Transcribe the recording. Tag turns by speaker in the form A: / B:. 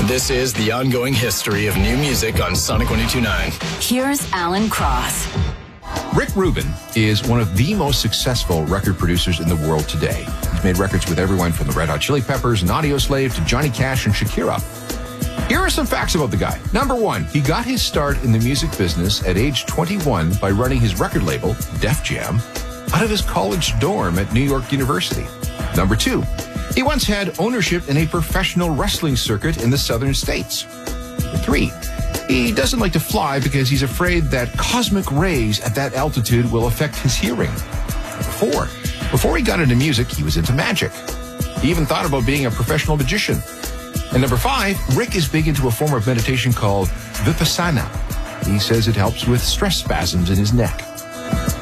A: This is the ongoing history of new music on Sonic 102.9.
B: Here's Alan Cross.
C: Rick Rubin is one of the most successful record producers in the world today. He's made records with everyone from the Red Hot Chili Peppers and Audioslave to Johnny Cash and Shakira. Here are some facts about the guy. Number one, he got his start in the music business at age 21 by running his record label, Def Jam, out of his college dorm at New York University. Number two, he once had ownership in a professional wrestling circuit in the southern states. Number three, he doesn't like to fly because he's afraid that cosmic rays at that altitude will affect his hearing. Number four, before he got into music, he was into magic. He even thought about being a professional magician. And number five, Rick is big into a form of meditation called Vipassana. He says it helps with stress spasms in his neck.